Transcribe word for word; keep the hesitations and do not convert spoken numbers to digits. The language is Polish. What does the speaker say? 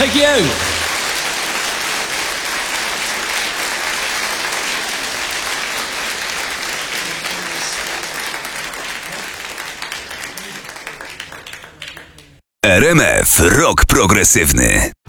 Take you out. R M F Rock Progresywny.